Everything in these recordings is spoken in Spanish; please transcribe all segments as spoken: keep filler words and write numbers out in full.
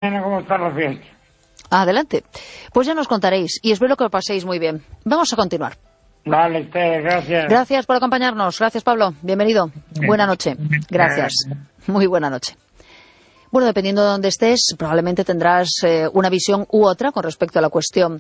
¿Cómo está la fiesta? Adelante. Pues ya nos contaréis y espero que lo paséis muy bien. Vamos a continuar. Vale, Esther, gracias. Gracias por acompañarnos. Gracias, Pablo. Bienvenido. Buena noche. Gracias. Muy buena noche. Bueno, dependiendo de dónde estés, probablemente tendrás eh, una visión u otra con respecto a la cuestión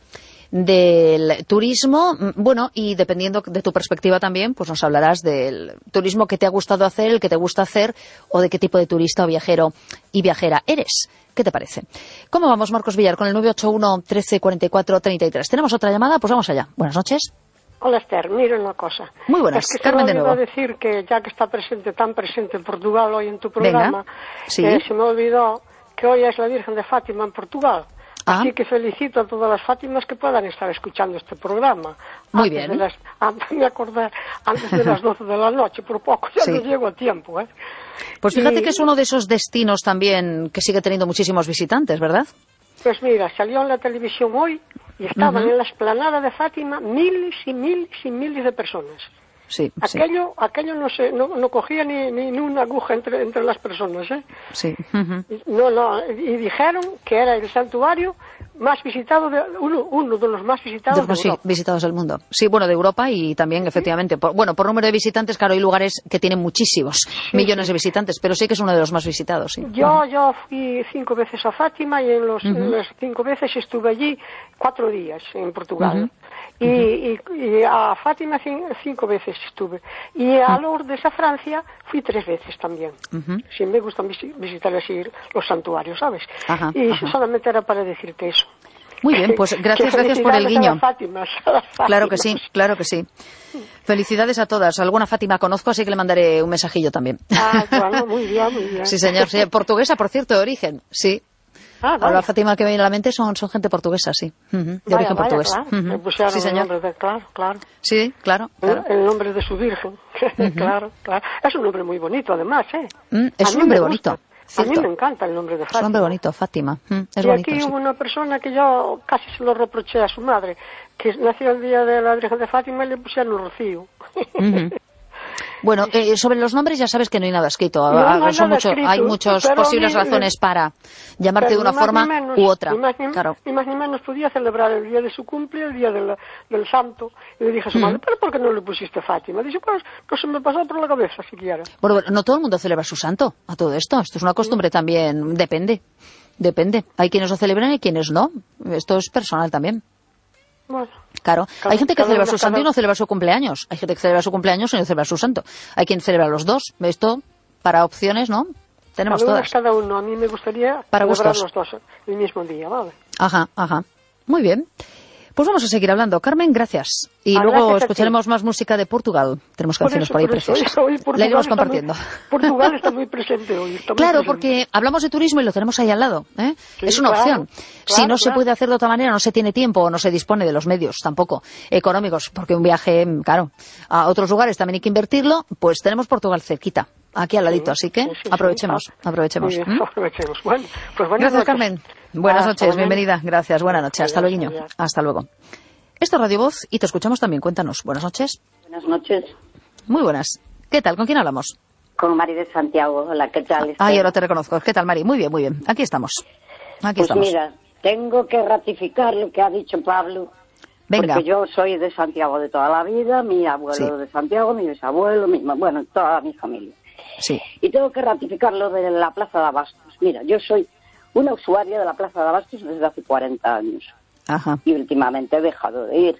del turismo. Bueno, y dependiendo de tu perspectiva también, pues nos hablarás del turismo que te ha gustado hacer, el que te gusta hacer, o de qué tipo de turista o viajero y viajera eres. ¿Qué te parece? ¿Cómo vamos, Marcos Villar, con el nueve ocho uno, trece, cuarenta y cuatro, treinta y tres? ¿Tenemos otra llamada? Pues vamos allá. Buenas noches. Hola, Esther, mira una cosa. Muy buenas, es que Carmen se me de nuevo. olvidó decir que ya que está presente, tan presente en Portugal hoy en tu programa, Venga. Sí. eh, se me olvidó que hoy es la Virgen de Fátima en Portugal. Ah. Así que felicito a todas las Fátimas que puedan estar escuchando este programa. Muy antes bien. De las, antes de acordar, antes de las doce de la noche, por poco ya Sí. no llego a tiempo, ¿eh? Pues fíjate Y- que es uno de esos destinos también que sigue teniendo muchísimos visitantes, ¿verdad? Pues mira, salió en la televisión hoy y estaban Ujú. en la explanada de Fátima miles y miles y miles de personas. Sí, sí, Aquello, aquello no se, no, no cogía ni, ni, ni una aguja entre, entre las personas, ¿eh? sí. Ujú. No, no, y dijeron que era el santuario más visitado, de, uno, uno de los más visitados De de, los sí, Europa. visitados del mundo. Sí, bueno, de Europa y también, efectivamente, por, bueno, por número de visitantes, claro, hay lugares que tienen muchísimos millones de visitantes, pero sí que es uno de los más visitados, sí. Yo, yo fui cinco veces a Fátima y en, los, Ujú. en las cinco veces estuve allí cuatro días en Portugal. Ujú. Y, y, y a Fátima cin- cinco veces estuve. Y a Lourdes, a Francia, fui tres veces también. Ujú. Sí, me gustan visi- visitar así los santuarios, ¿sabes? Ajá, y ajá. solamente era para decirte eso. Muy bien, pues gracias, Que gracias por el felicidades a guiño. las Fátimas, a las Claro que sí, Fátimas. claro que sí. Felicidades a todas. Alguna Fátima conozco, así que le mandaré un mensajillo también. Ah, bueno, muy bien, muy bien. Sí, señor. Sí, portuguesa, por cierto, de origen. Sí. Ah, Ahora la vaya. Fátima que me viene a la mente son, son gente portuguesa, sí. Ujú, de Vaya, origen vaya, portugués. claro. Ujú. Le pusieron Sí, el señor. nombre de, claro, claro. Sí, claro, claro. El, el nombre de su virgen. Claro, claro. Es un nombre muy bonito, además, ¿eh? Mm, es A un mí nombre me bonito. gusta. A mí Cierto. me encanta el nombre de Es un Fátima. nombre bonito, Fátima. Mm, es y bonito, aquí sí. hubo una persona que yo casi se lo reproché a su madre, que nació el día de la Virgen de Fátima y le pusieron Rocío. Ujú. Bueno, eh, sobre los nombres ya sabes que no hay nada escrito. No, Ah, no hay son nada mucho- escrito, hay muchas pero posibles ni- razones para llamarte Pero de una ni más forma ni menos, u otra. Ni más ni, Claro. ni más ni menos podía celebrar el día de su cumple, el día del, del santo. Y le dije a su madre, ¿pero por qué no le pusiste Fátima? Dice, pues no se me pasó por la cabeza siquiera. Bueno, bueno, no todo el mundo celebra su santo a todo esto. Esto es una costumbre también. Depende. Depende. Hay quienes lo celebran y quienes no. Esto es personal también. Bueno, Claro. Cada- Hay gente que cada celebra uno- su santo cada- y no celebra su cumpleaños. Hay gente que celebra su cumpleaños y no celebra su santo. Hay quien celebra los dos. Esto, para opciones, ¿no? Tenemos cada uno todas. es cada uno. A mí me gustaría Para celebrar gustos. los dos el mismo día, ¿vale? Ajá, ajá. Muy bien. Pues vamos a seguir hablando. Carmen, gracias. Y Ah, luego gracias a ti. escucharemos más música de Portugal. Tenemos Por canciones eso, por ahí por eso. preciosas. Hoy Portugal La iremos está muy- compartiendo. Portugal está muy presente hoy. está muy Claro, presente. porque hablamos de turismo y lo tenemos ahí al lado. ¿eh? Sí, es una claro, opción. si claro, no se claro. puede hacer de otra manera, no se tiene tiempo o no se dispone de los medios tampoco económicos, porque un viaje, claro, a otros lugares también hay que invertirlo, pues tenemos Portugal cerquita, aquí al ladito. Así que Sí, sí, sí, aprovechemos, claro. aprovechemos. Muy bien, ¿m? aprovechemos. Bueno, pues buenas Gracias, noches. Carmen. Buenas Hasta noches, luego. bienvenida. Gracias, buenas noches. Hasta Adiós, luego. adiós. Hasta luego. Esto es Radio Voz y te escuchamos también. Cuéntanos. Buenas noches. Buenas noches, Muy buenas. ¿Qué tal? ¿Con quién hablamos? con Mari de Santiago. Hola, ¿qué tal? Ay, ahora te reconozco. ¿Qué tal, Mari? Muy bien, muy bien. Aquí estamos. Aquí Pues estamos. mira, tengo que ratificar lo que ha dicho Pablo, Venga. porque yo soy de Santiago de toda la vida, mi abuelo Sí. de Santiago, mi bisabuelo, mi, bueno, toda mi familia. Sí. Y tengo que ratificar lo de la Plaza de Abastos. Mira, yo soy una usuaria de la Plaza de Abastos desde hace cuarenta años Ajá. y últimamente he dejado de ir.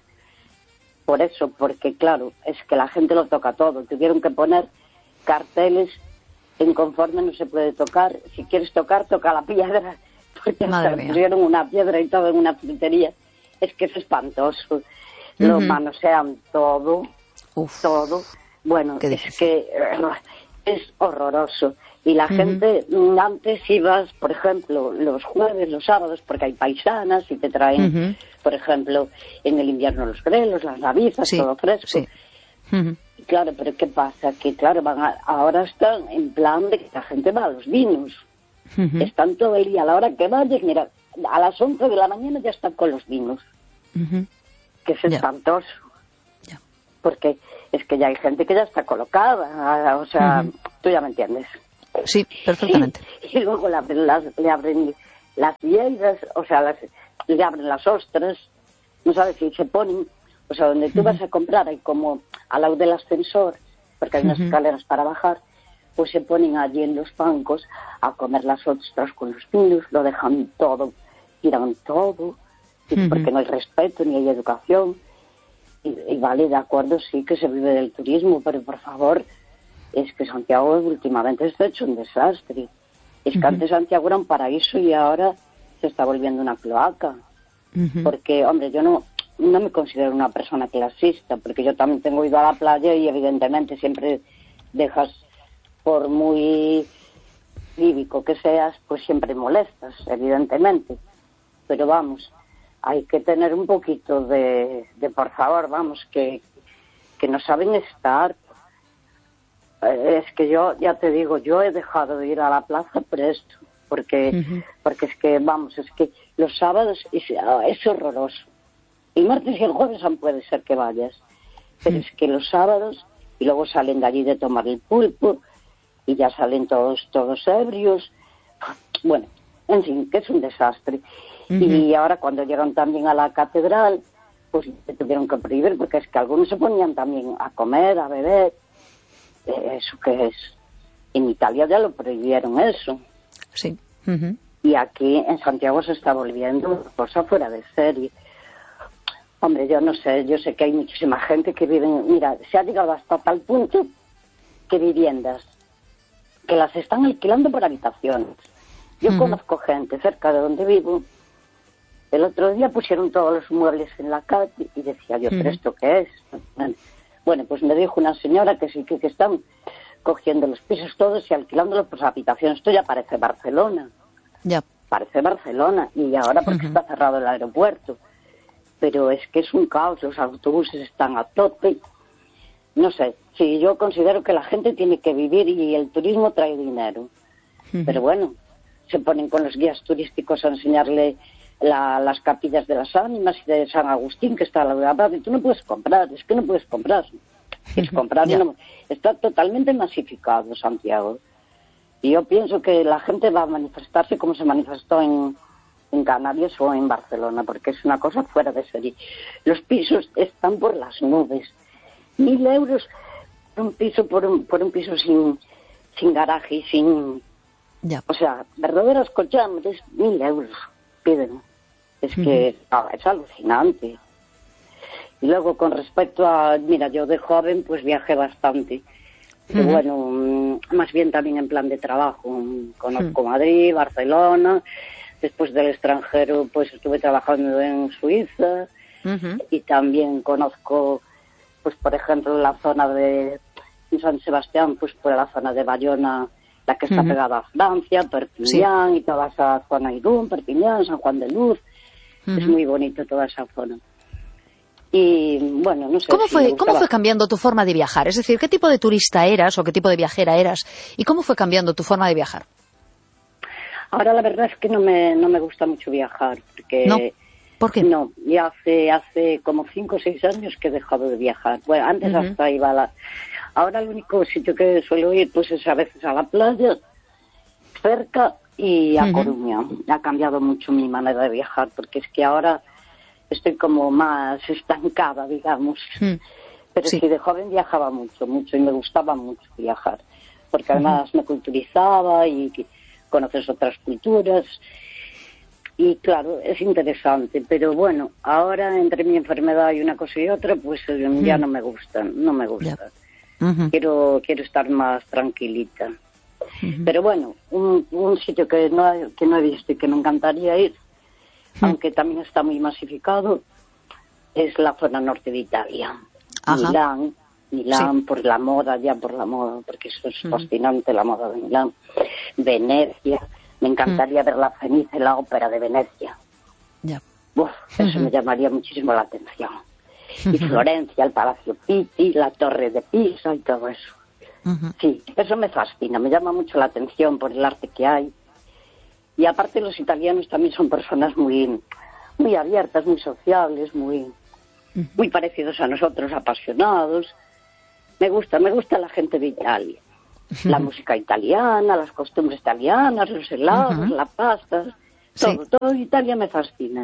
Por eso, porque claro, es que la gente lo toca todo. Tuvieron que poner carteles en conforme no se puede tocar. Si quieres tocar, toca la piedra. Porque Madre hasta mía. pusieron una piedra y todo en una frutería. Es que es espantoso. Lo Ujú. manosean todo, Uf. todo. Bueno, Qué es difícil. que eh, es horroroso. Y la Ujú. gente, mm, antes ibas, por ejemplo, los jueves, los sábados, porque hay paisanas y te traen, Ujú. por ejemplo, en el invierno los grelos, las navizas, Sí, todo fresco. sí. Ujú. Y claro, pero ¿qué pasa? Que claro, van a- ahora están en plan de que la gente va a los vinos. Ujú. Están todo el día, a la hora que vayas, mira, a las once de la mañana ya están con los vinos, Ujú. que es Ya. espantoso. Ya. Porque es que ya hay gente que ya está colocada, o sea, Ujú. tú ya me entiendes. Sí, perfectamente. Y luego le abren, las- le abren las vieiras, o sea, las, le abren las ostras, no sabes si se ponen, o sea, donde tú vas a comprar, hay como al lado del ascensor, porque hay unas escaleras para bajar, pues se ponen allí en los bancos a comer las ostras con los niños, lo dejan todo, tiran todo, uh-huh. porque no hay respeto ni hay educación. Y, y vale, de acuerdo, sí que se vive del turismo, pero por favor, es que Santiago últimamente está hecho un desastre. Es que uh-huh. antes Santiago era un paraíso y ahora se está volviendo una cloaca. Uh-huh. Porque, hombre, yo no, no me considero una persona clasista, porque yo también tengo ido a la playa y evidentemente siempre dejas, por muy cívico que seas, pues siempre molestas, evidentemente. Pero vamos, hay que tener un poquito de, de por favor, vamos, que, que no saben estar. Es que yo, ya te digo, yo he dejado de ir a la plaza por esto, porque, uh-huh. porque es que, vamos, es que los sábados es, es horroroso. El martes y el jueves aún puede ser que vayas, pero uh-huh. es que los sábados, y luego salen de allí de tomar el pulpo, y ya salen todos, todos ebrios. Bueno, en fin, que es un desastre. Uh-huh. Y ahora cuando llegan también a la catedral, pues se tuvieron que prohibir, porque es que algunos se ponían también a comer, a beber. ¿Eso qué es? En Italia ya lo prohibieron eso. Sí. Uh-huh. Y aquí en Santiago se está volviendo una cosa fuera de serie. Hombre, yo no sé, yo sé que hay muchísima gente que vive... Mira, se ha llegado hasta tal punto que viviendas que las están alquilando por habitaciones. Yo uh-huh. conozco gente cerca de donde vivo. El otro día pusieron todos los muebles en la calle y decía yo, uh-huh. ¿pero esto qué es? Bueno, pues me dijo una señora que sí que, que están cogiendo los pisos todos y alquilándolos por habitaciones. Esto ya parece Barcelona. Ya. Parece Barcelona. Y ahora porque uh-huh. está cerrado el aeropuerto. Pero es que es un caos. Los autobuses están a tope. No sé. Sí, yo considero que la gente tiene que vivir y el turismo trae dinero. Uh-huh. Pero bueno, se ponen con los guías turísticos a enseñarle la, las capillas de las ánimas y de San Agustín, que está a la de Abad, y tú no puedes comprar, es que no puedes comprar. Quieres comprar, no, está totalmente masificado Santiago. Y yo pienso que la gente va a manifestarse como se manifestó en, en Canarias o en Barcelona, porque es una cosa fuera de serie. Los pisos están por las nubes. Mil euros por un piso, por un, por un piso sin, sin garaje y sin... Ya. O sea, verdaderos cochambres, mil euros piden. Es que uh-huh. ah, es alucinante. Y luego con respecto a, mira, yo de joven pues viajé bastante. Uh-huh. Y bueno, más bien también en plan de trabajo. Conozco uh-huh. Madrid, Barcelona. Después del extranjero pues estuve trabajando en Suiza. Uh-huh. Y también conozco, pues por ejemplo, la zona de San Sebastián, pues por la zona de Bayona, la que está uh-huh. pegada a Francia, Perpiñán, sí. y toda esa zona, Irún, Perpiñán, San Juan de Luz. Uh-huh. Es muy bonito toda esa zona. Y bueno, no sé. ¿Cómo si fue, ¿Cómo fue cambiando tu forma de viajar? Es decir, ¿qué tipo de turista eras o qué tipo de viajera eras? ¿Y cómo fue cambiando tu forma de viajar? Ahora la verdad es que no me, no me gusta mucho viajar. Porque ¿No? ¿Por qué? No, ya hace, hace como cinco o seis años que he dejado de viajar. Bueno, antes uh-huh. hasta iba a la... Ahora el único sitio que suelo ir pues es a veces a la playa, cerca, y a uh-huh. Coruña. Ha cambiado mucho mi manera de viajar, porque es que ahora estoy como más estancada, digamos. Uh-huh. Pero sí. sí, de joven viajaba mucho, mucho, y me gustaba mucho viajar, porque además uh-huh. me culturizaba y conoces otras culturas. Y claro, es interesante, pero bueno, ahora entre mi enfermedad y una cosa y otra, pues uh-huh. ya no me gustan, no me gusta. Yeah. Uh-huh. Quiero quiero estar más tranquilita. Uh-huh. Pero bueno, un, un sitio que no, que no he visto y que me encantaría ir, uh-huh. aunque también está muy masificado, es la zona norte de Italia. Ajá. Milán, Milán sí. por la moda, ya por la moda, porque eso es uh-huh. fascinante, la moda de Milán. Venecia, me encantaría uh-huh. ver la Fenice y la ópera de Venecia. Yeah. Uf, eso uh-huh. me llamaría muchísimo la atención. Y Florencia, el Palacio Pitti, la Torre de Pisa y todo eso. Uh-huh. Sí, eso me fascina, me llama mucho la atención por el arte que hay. Y aparte los italianos también son personas muy, muy abiertas, muy sociables, muy, uh-huh. muy parecidos a nosotros, apasionados. Me gusta, me gusta la gente de Italia. Uh-huh. La música italiana, las costumbres italianas, los helados, uh-huh. la pasta. Todo, Sí. todo Italia me fascina.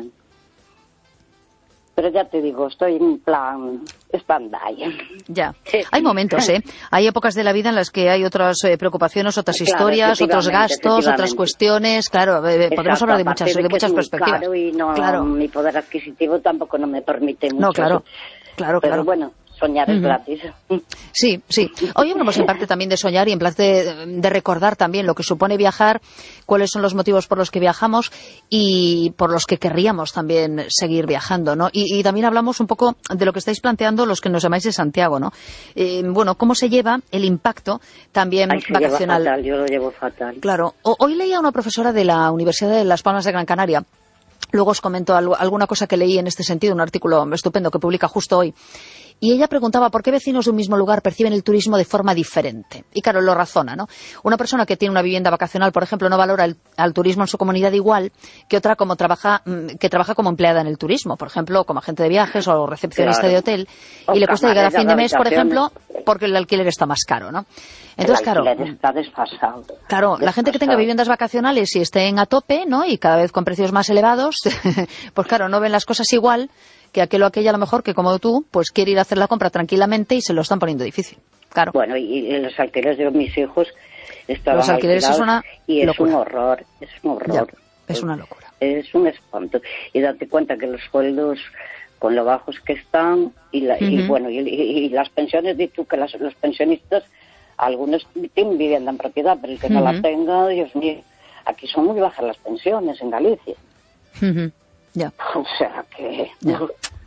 Pero ya te digo, estoy en plan stand-by. Ya. Sí. Hay momentos, ¿eh? Hay épocas de la vida en las que hay otras eh, preocupaciones, otras Claro, historias, otros efectivamente, gastos, otras efectivamente. cuestiones. Claro, eh, podemos Exacto, hablar de aparte muchas, de que muchas es muy perspectivas. Caro y no, Claro. mi poder adquisitivo tampoco no me permite mucho. No, claro. Eso. Claro, Pero claro. bueno, soñar es Ujú. gratis. Sí, sí. Hoy hablamos en parte también de soñar y en parte de, de recordar también lo que supone viajar, cuáles son los motivos por los que viajamos y por los que querríamos también seguir viajando, ¿no? Y, y también hablamos un poco de lo que estáis planteando los que nos llamáis de Santiago, ¿no? Eh, bueno, cómo se lleva el impacto también Ay, se vacacional. lleva fatal, yo lo llevo fatal. Claro. O- hoy leía a una profesora de la Universidad de Las Palmas de Gran Canaria. Luego os comento algo- alguna cosa que leí en este sentido, un artículo estupendo que publica justo hoy. Y ella preguntaba por qué vecinos de un mismo lugar perciben el turismo de forma diferente. Y claro, lo razona, ¿no? Una persona que tiene una vivienda vacacional, por ejemplo, no valora el, al turismo en su comunidad igual que otra como trabaja, mm, que trabaja como empleada en el turismo, por ejemplo, como agente de viajes o recepcionista Claro. de hotel. O Y le cuesta llegar a camarera fin de de mes, por ejemplo, habitaciones. porque el alquiler está más caro, ¿no? Entonces, el claro, alquiler está desfasado. Claro, la gente que tenga Desfasado. viviendas vacacionales y estén a tope, ¿no? Y cada vez con precios más elevados, pues claro, no ven las cosas igual que aquel o aquella a lo mejor que como tú, pues quiere ir a hacer la compra tranquilamente y se lo están poniendo difícil. Claro. Bueno, y, y los alquileres de mis hijos estaban Los alquileres es alquilados una y es locura. un horror, es un horror. Ya, es una locura. Es un espanto. Y date cuenta que los sueldos, con lo bajos que están, y, la, y Ujú. bueno, y, y- y las pensiones, di tú que las- los pensionistas, algunos tienen vivienda en propiedad, pero el que no Ujú. la tenga, Dios mío, aquí son muy bajas las pensiones en Galicia. Ujú. Ya. O sea que... Ya.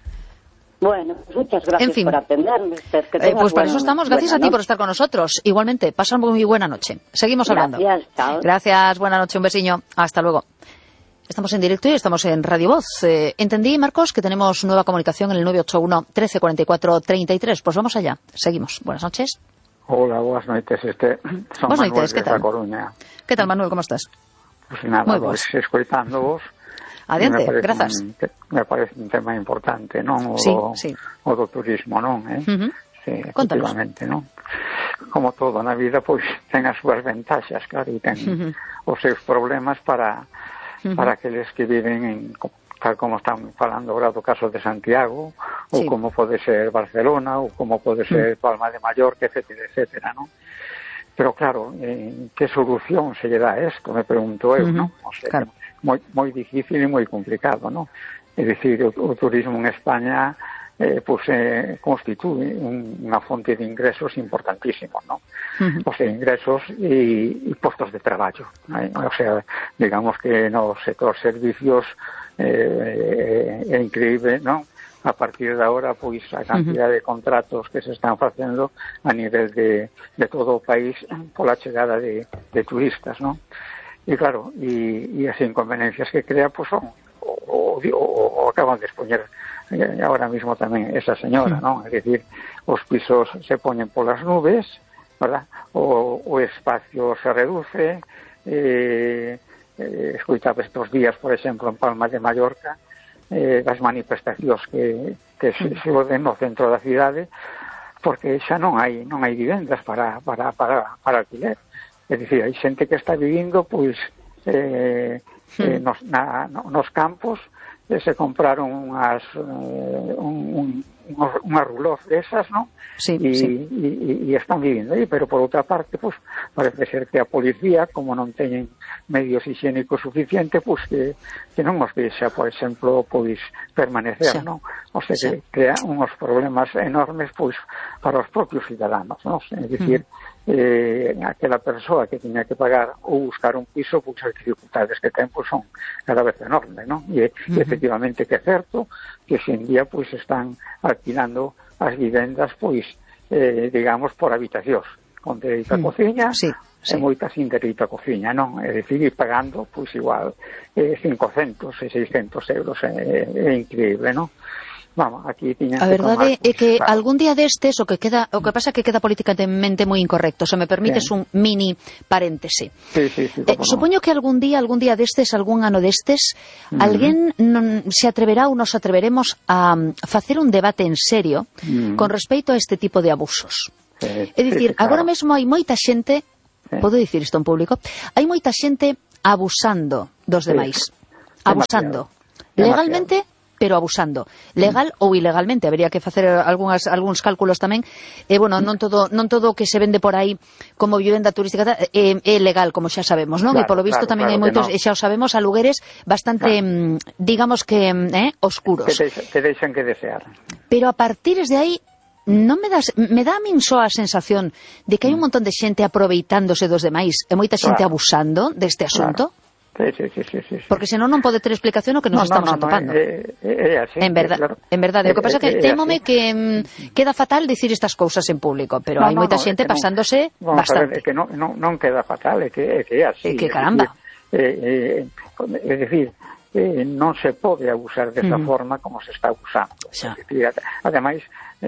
Bueno, pues muchas gracias En fin. por atenderme. Esther, que Eh, tengas pues para buena- eso estamos. Gracias a buena ti por noche. estar con nosotros. Igualmente, pasa muy buena noche. Seguimos hablando. Gracias, chao. Gracias, buena noche, un besiño. Hasta luego. Estamos en directo y estamos en Radio Voz. Eh, entendí, Marcos, que tenemos nueva comunicación en el nueve ocho uno, trece cuarenta y cuatro, treinta y tres. Pues vamos allá. Seguimos. Buenas noches. Hola, boas noites, este son Boas Manuel noites, que de tal? A Coruña. ¿Qué tal, Manuel? ¿Cómo estás? Pues nada, Moi pues boas. escoitándoos Adiante, me parece grazas. un, te- me parece un tema importante, non? O, Sí, do, sí. o do turismo, non? Eh? Ujú. Sí, Contanos. efectivamente, non? Como todo na vida, pois ten as súas ventaxas, claro, e ten Ujú. os seus problemas para Ujú. para aqueles que viven en tal como están falando agora do caso de Santiago, ou Sí. como pode ser Barcelona, ou como pode ser Palma de Mallorca, etcétera, etcétera, non? Pero claro, eh, que solución se lle dá a esto? Me pregunto eu, Ujú, non? O sea, claro. moi, moi difícil e moi complicado, non? É dicir, o, o turismo en España eh, pues, eh, constitúe un, unha fonte de ingresos importantísimos, non? Ujú. O sea, ingresos e, e postos de traballo, ¿no? O sea, digamos que no sector servicios eh, é increíble, non? A partir de ahora, pois, a cantidad de contratos que se están facendo a nivel de, de todo o país pola chegada de, de turistas, non? E claro, e, e as inconveniencias que crea, pois, son o, o, o, o acaban de expoñer eh, ahora mismo tamén esa señora, non? É dicir, os pisos se poñen polas nubes, ¿verdad? O, o espacio se reduce, eh, eh, escoitaba estos días, por exemplo, en Palma de Mallorca, eh, das manifestacións que, que se, se oden no centro da cidade, porque xa non hai non hai vivendas para, para, para, para alquiler. É dicir, hai xente que está vivindo, pois, eh, eh, nos, na, no, nos campos, eh, se compraron unhas, eh, un, un, unha rulós desas, non? Sí, e, sí. e, e están vivindo aí, pero por outra parte, pues, parece ser que a policía, como non teñen medios higiénicos suficientes, pues, que, que non os deixa, por exemplo, pois permanecer, Sí. non? O sea, Sí. que crea unhos problemas enormes, pois, para os propios ciudadanos, non? É dicir, eh, aquela persoa que tiña que pagar ou buscar un piso, pois as dificultades que ten, pois, son cada vez enormes, non? E, e efectivamente que é certo que hoxe en día, pois, están alquilando as vivendas, pois, eh, digamos, por habitacións, con dereito a Mm, cociña, sí, sí. e moitas sin dereito a cociña, non? É dicir, ir pagando, pois, igual, eh, cincocentos e seiscentos euros, é, é increíble, non? Vamos, aquí tiñan A que verdade tomar, é que claro. algún día destes o que queda, o que pasa é que queda políticamente moi incorrecto. Se me permites Sí. un mini paréntese. Sí, sí, sí, Eh, como no. supoño que algún día, algún día destes, algún ano destes, alguén non se atreverá ou nos atreveremos a mm, facer un debate en serio Mm. con respecto a este tipo de abusos. Sí, É dicir, sí, sí, agora claro. mesmo hai moita xente, Sí. podo dicir isto en público, hai moita xente abusando dos Sí. demais. abusando. Demasiado. Legalmente, pero abusando. Legal mm. ou ilegalmente, habería que facer algunhas, algúns cálculos tamén. E, bueno, non todo non todo o que se vende por aí como vivenda turística é, é legal, como xa sabemos, non? Claro, e polo visto claro, tamén claro hai moitos, no. e xa o sabemos, a lugares bastante, claro. digamos que, eh, oscuros. Que, deixan, que deixan que desear. Pero a partir de aí, non me das, me dá a min só a sensación de que hai un montón de xente aproveitándose dos demais e moita xente claro. abusando deste asunto. Claro. Sí, sí, sí, sí, sí. Porque senón non pode ter explicación o que nos no, estamos no, no, atopando. No, é, é, é así, en verdade, claro. en verdade. O que pasa é que é, é témome que mm, queda fatal dicir estas cousas en público, pero no, hai no, moita no, xente no, pasándose vamos bastante. A ver, é que non, non, non queda fatal, é que é, que é así. É que caramba. É, é, é dicir, eh, non se pode abusar desa uh -huh. forma como se está abusando. Xa. É dicir, ademais,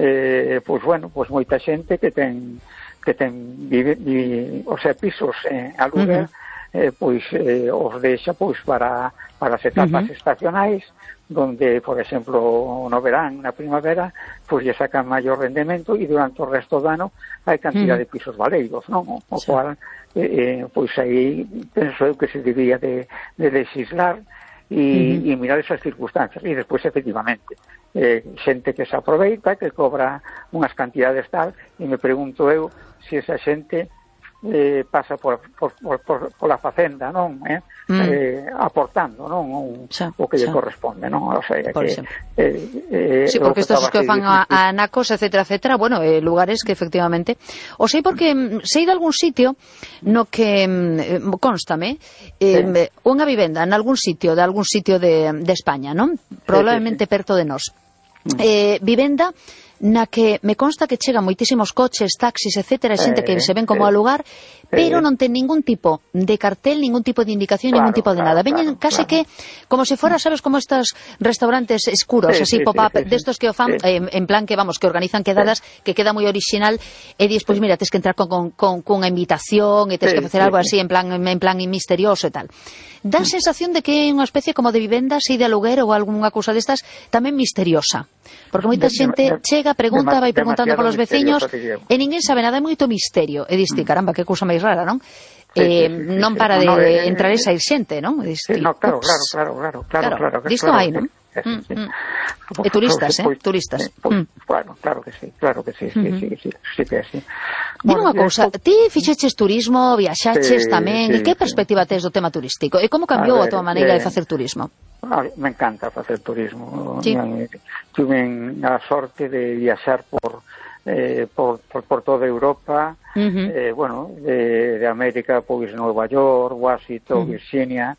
eh, pois bueno, pois moita xente que ten que ten vive, vive, o sea, pisos eh, a lugar, uh -huh. eh, pois eh, os deixa pois para para as etapas uh -huh. estacionais, donde, por exemplo, no verán, na primavera, pois lle sacan maior rendemento e durante o resto do ano hai cantidad uh -huh. de pisos valeiros, non? O sí. cual, eh, eh, pois aí penso eu que se debía de, de legislar e, uh -huh. e mirar esas circunstancias. E despois, efectivamente, eh, xente que se aproveita, que cobra unhas cantidades tal, e me pregunto eu se esa xente eh, pasa por, por, por, por, por la facenda, non? Eh? Mm. eh, aportando, non? Un, xa, o que lle corresponde, non? O sea, por que, eh, eh, sí, porque estos que fan a, a anacos, etcétera, etcétera, bueno, eh, lugares que efectivamente o sei porque sei de algún sitio no que eh, constame eh, sí. unha vivenda en algún sitio de algún sitio de, de España, non? Probablemente sí, sí, sí. perto de nós. Mm. Eh, vivenda na que me consta que chegan moitísimos coches, taxis, etcétera, xente que se ven como a lugar, pero non ten ningún tipo de cartel, ningún tipo de indicación, claro, ningún tipo de nada. Veñen claro, case claro. que como se fora, sabes, como estos restaurantes escuros, sí, así sí, pop-up, sí, sí, destos que o fan, sí. eh, en plan que, vamos, que organizan quedadas, sí. que queda moi original, e dis, pois, mira, tes que entrar con, con, con, con unha invitación, e tes sí, que facer sí, algo sí. así, en plan, en plan misterioso e tal. Dá a sensación de que é unha especie como de vivenda, así de aluguer ou algunha cousa destas, tamén misteriosa. Porque moita xente chega, pregunta, vai preguntando polos veciños, e ninguén sabe nada, é moito misterio. E diste, caramba, que cousa máis rara, non? Sí, eh, sí, sí, non para sí, de no, eh, entrar e sair xente, non? Diste, sí, no, claro, claro, claro, claro, claro, claro. Disto claro, hai, non? Sí, sí, sí. Mm, mm. E turistas, eh? Pues, turistas. Pues, mm. Bueno, claro que sí, claro que sí, sí, uh -huh. sí, sí, sí que sí. Dime unha cousa, ti fixeches turismo, viaxaches sí, tamén, sí, e que sí. perspectiva tes do tema turístico? E como cambiou a, ver, a tua maneira eh, de facer turismo? A ver, me encanta facer turismo. Sí. Tuve a sorte de viaxar por eh, por, por, por toda Europa, uh -huh. eh, bueno, de, de América, pois Nova York, Washington, uh -huh. Virginia.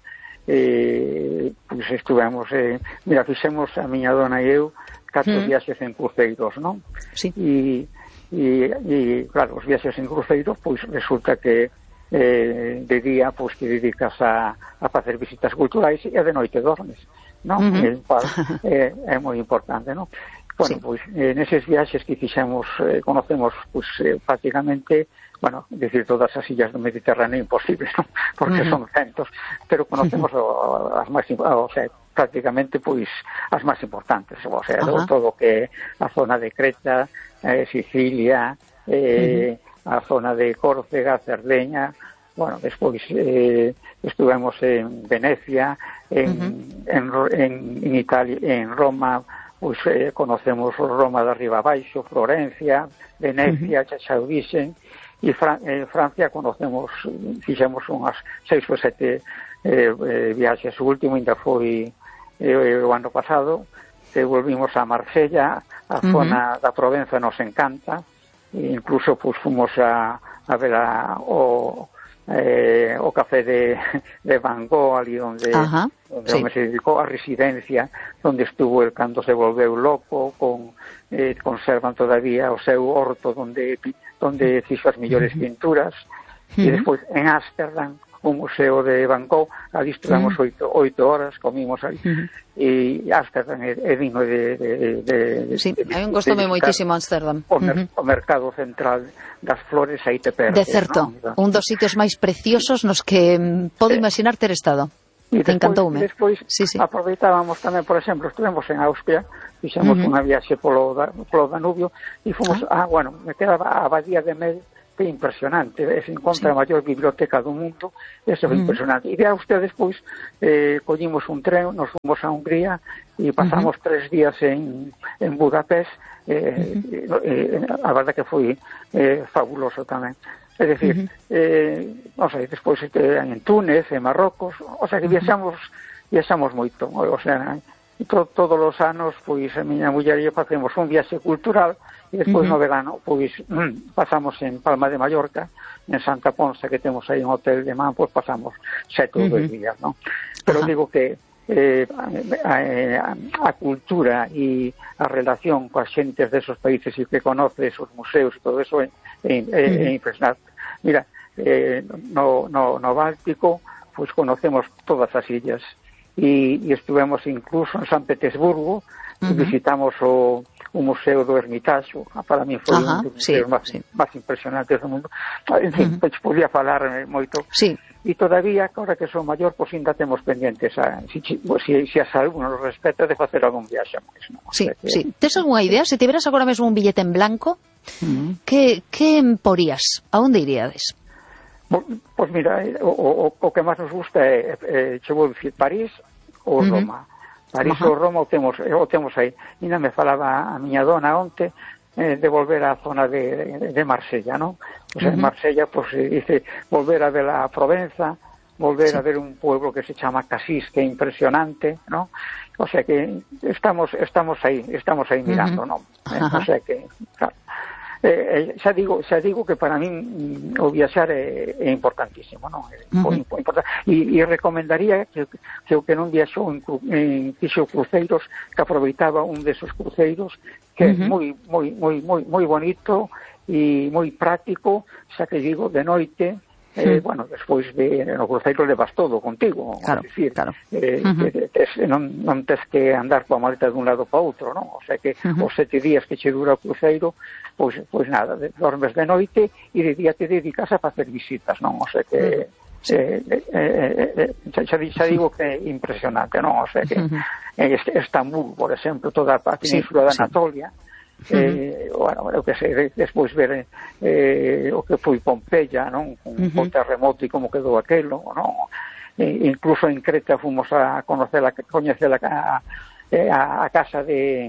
Eh, pois estuvemos eh, mira, fixemos a miña dona e eu catro mm. viaxes en cruceiros, non? Sí. E, e, e claro, os viaxes en cruceiros pois resulta que eh, de día pois que dedicas a, a facer visitas culturais e de noite dormes, non? Mm -hmm. El cual eh, é moi importante, non? Bueno, sí. pois eh, neses viaxes que fixemos eh, conocemos pois eh, prácticamente, bueno, decir todas as illas do Mediterráneo imposible, ¿no? Porque uh -huh. son centos, pero conocemos o, as máis, o sea, prácticamente pois as máis importantes, o sea, uh -huh. todo o que é a zona de Creta, eh, Sicilia, eh, uh -huh. a zona de Córcega, Cerdeña, bueno, despois eh, estuvemos en Venecia, en, uh -huh. en, en, en Italia, en Roma, pois eh, conocemos Roma de arriba abaixo, Florencia, Venecia, uh -huh. xa o dixen. E Fran en Francia conocemos, fixemos unhas seis ou sete eh, eh, viaxes. O último ainda foi eh, o ano pasado, que volvimos a Marsella, a uh -huh. zona da Provenza nos encanta, e incluso pues, fomos a, a ver a, o, eh, o café de, de Van Gogh, ali onde, uh -huh. onde sí. se dedicou a residencia, onde estuvo el cando se volveu loco, con eh, conservan todavía o seu horto donde donde fixo as mellores pinturas, uh -huh. e despois en Ámsterdam, o museo de Van Gogh, ali estuvemos uh -huh. oito, oito horas, comimos ali, uh -huh. e Ámsterdam é, é digno de, de, de, de sí, de, hai un gostome moitísimo Ámsterdam. O, mer, uh -huh. o mercado central das flores aí te perdes. De certo, ¿no? Un dos sitios máis preciosos nos que podo sí. imaginar ter estado. E despois, encantoume. Despois sí, sí. aproveitábamos tamén, por exemplo, estuvemos en Austria, fixemos uh -huh. unha viaxe polo, polo Danubio, e fomos, uh -huh. ah, bueno, me quedaba a Abadía de Mel, que é impresionante, se encontra sí. a maior biblioteca do mundo, eso é mm. impresionante. E vea usted despois, eh, collimos un tren, nos fomos a Hungría e pasamos uh -huh. tres días en, en Budapest, eh, uh -huh. eh, a verdade que foi eh, fabuloso tamén. É dicir, uh -huh. eh, non sei, despois en Túnez, en Marrocos, o sea que viaxamos, viaxamos moito, o sea, to, todos os anos, pois a miña muller e eu facemos un viaxe cultural e despois uh -huh. no verano, pois mm, pasamos en Palma de Mallorca, en Santa Ponsa, que temos aí un hotel de man, pois pasamos sete ou dois uh -huh. días, non? Pero uh -huh. digo que eh, a, a, a cultura e a relación coas xentes desos países e que conoces os museos e todo eso é, é, é, é impresionante. Mira, eh, no, no, no Báltico, pues conocemos todas as illas e, e estuvemos incluso en San Petersburgo, uh -huh. visitamos o, o Museo do Hermitaxo, para mí foi uh -huh. un dos museos sí, máis, sí. máis impresionantes do mundo. En fin, uh -huh. pues podía falar moito. Sí. E todavía, agora que son maior, pois ainda temos pendientes a, si, si, si a salud nos respeta de facer algún viaxe máis, non? Sí, que, sí. Tes algunha idea? Se tiveras agora mesmo un billete en blanco, uh-huh. que, que emporías? A onde iríades? Pois pues mira, o, o, o que máis nos gusta é, é che vou dicir, París ou uh-huh. Roma. París uh-huh. ou Roma o temos, o temos aí. E non me falaba a miña dona onte eh, de volver á zona de, de, de Marsella, non? O sea, uh-huh. en Marsella, pues, dice, volver a ver a Provenza, volver sí. a ver un pueblo que se chama Casís, que é impresionante, ¿no? O sea que estamos estamos aí, estamos aí mirando, uh-huh. ¿no? Uh-huh. O sea que, claro, eh, xa digo, xa digo que para min o viaxar é, é importantísimo, ¿no? É uh-huh. moi importante. E, e recomendaría que, que o que non viaxou en, en fixo cruceiros, que aproveitaba un desos cruceiros, que uh-huh. é moi, moi, moi, moi, moi bonito, e moi práctico, xa que digo, de noite, eh, sí. bueno, despois de no cruceiro levas todo contigo, claro, decir, claro. Eh, uh -huh. tes, non, non tes que andar coa maleta de un lado para outro, non? O sea que uh -huh. os sete días que che dura o cruceiro, pois, pois nada, de, dormes de noite e de día te dedicas a facer visitas, non? O sea que... Uh -huh. Sí. Eh, eh, eh, eh, xa, xa digo que é impresionante, non? O sea que uh -huh. en Estambul, por exemplo, toda a península sí, de Anatolia, sí. Eh, bueno, bueno, que sei, despois ver eh, o que foi Pompeya, non? Un uh -huh. terremoto e como quedou aquelo, non? E, incluso en Creta fomos a conocer a, coñecer a, a, a casa de,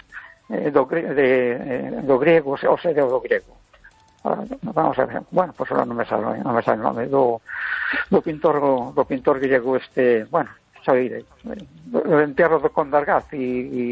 do, de, do griego, o sea, do griego. Vamos a ver, bueno, pues ahora non me sale, non me sale o nome do, do pintor do pintor griego este, bueno, xa direi, o enterro do Condargaz e, e,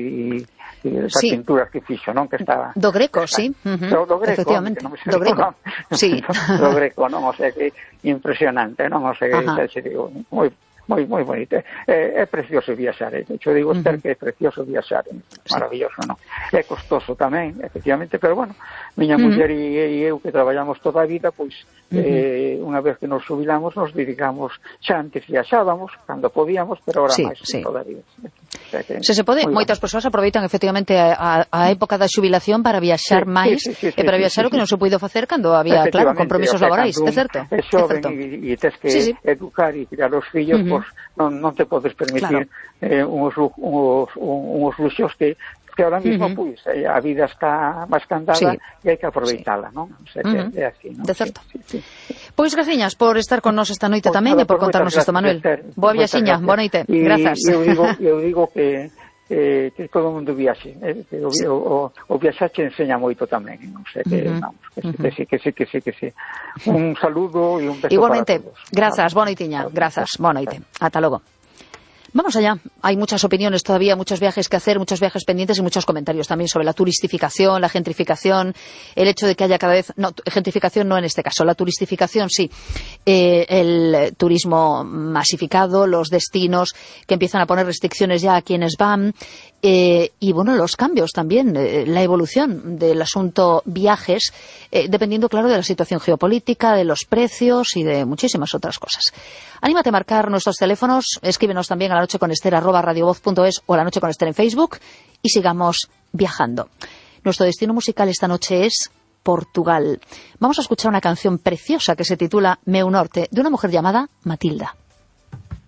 e esa sí. pintura que fixo, non? Que estaba... Do Greco, sí. Uh -huh. do, do Greco, efectivamente. Non me do Greco, non. Sí. do Greco, non? O sea, que impresionante, non? O sea, que xa digo, moi moi moi bonito. É, é precioso viaxar, eh? Yo digo, uh -huh. que é precioso viaxar, é maravilloso, non? É costoso tamén, efectivamente, pero bueno, miña uh -huh. muller e eu que traballamos toda a vida, pois uh -huh. eh, unha vez que nos jubilamos nos dedicamos, xa antes viaxábamos cando podíamos, pero ahora sí, máis sí. todavía. O sea, que, se se pode, moitas bueno. persoas aproveitan efectivamente a, a época da xubilación para viaxar sí, máis sí, sí, sí, e para viaxar sí, sí, o que non se puido facer cando había, claro, compromisos o sea, laborais, é certo? É xoven e tes que sí, sí. educar e criar os fillos, uh -huh. pois non, non te podes permitir claro. eh, uns, uns, uns luxos que que ahora mismo, uh -huh. pois, pues, a vida está máis candada sí. e hai que aproveitala, sí. non? O sea, que uh -huh. é así, non? De certo. Sí, sí, sí. Pois graciñas por estar con nos esta noite pues, tamén e por contarnos isto, Manuel. Boa viaxiña, boa noite. Y, grazas. Eu digo, eu digo que eh, que todo o mundo viaxe, eh, que o, sí. o, o viaxaxe ensenya moito tamén, non sei que, uh -huh. vamos, que, uh -huh. que sí, que sí, que sí, que sí. Un saludo e un beso igualmente, para todos. Grazas, boa noitiña, grazas, boa noite. Ata logo. Vamos allá. Hay muchas opiniones todavía, muchos viajes que hacer, muchos viajes pendientes y muchos comentarios también sobre la turistificación, la gentrificación, el hecho de que haya cada vez... No, gentrificación no en este caso, la turistificación sí. Eh, el turismo masificado, los destinos que empiezan a poner restricciones ya a quienes van... Eh, y bueno, los cambios también, eh, la evolución del asunto viajes, eh, dependiendo, claro, de la situación geopolítica, de los precios y de muchísimas otras cosas. Anímate a marcar nuestros teléfonos, escríbenos también a la noche con Esther arroba radiovoz punto es o a la noche con Esther en Facebook y sigamos viajando. Nuestro destino musical esta noche es Portugal. Vamos a escuchar una canción preciosa que se titula Meu Norte, de una mujer llamada Matilda.